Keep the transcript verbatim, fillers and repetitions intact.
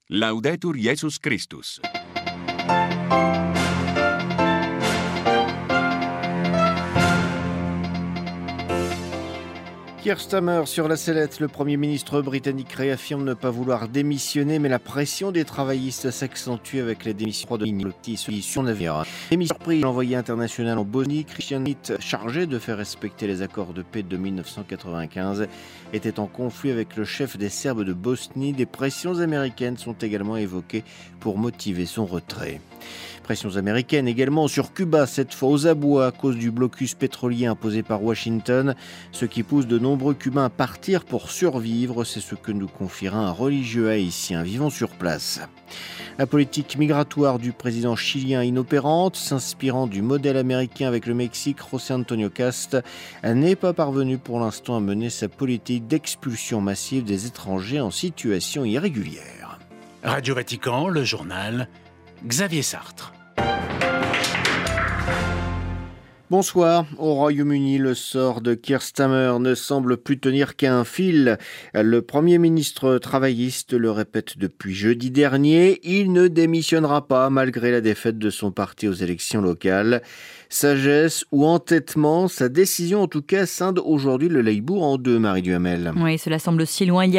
Laudetur Jesus Christus. Keir Starmer sur la sellette, le Premier ministre britannique réaffirme ne pas vouloir démissionner, mais la pression des travaillistes s'accentue avec la démission de Lotti sur navire. Démission surprise, l'envoyé international en Bosnie, Christian Smith, chargé de faire respecter les accords de paix de dix-neuf cent quatre-vingt-quinze, était en conflit avec le chef des Serbes de Bosnie. Des pressions américaines sont également évoquées pour motiver son retrait. Pressions américaines également sur Cuba, cette fois aux abois à cause du blocus pétrolier imposé par Washington, ce qui pousse de nombreux Cubains à partir pour survivre. C'est ce que nous confiera un religieux haïtien vivant sur place. La politique migratoire du président chilien inopérante, s'inspirant du modèle américain avec le Mexique, José Antonio Cast n'est pas parvenu pour l'instant à mener sa politique d'expulsion massive des étrangers en situation irrégulière. Radio Vatican, le journal, Xavier Sartre. Bonsoir. Au Royaume-Uni, le sort de Keir Starmer ne semble plus tenir qu'à un fil. Le Premier ministre travailliste le répète depuis jeudi dernier. Il ne démissionnera pas malgré la défaite de son parti aux élections locales. Sagesse ou entêtement, sa décision en tout cas scinde aujourd'hui le Labour en deux, Marie Duhamel. Oui, cela semble si loin. Il y a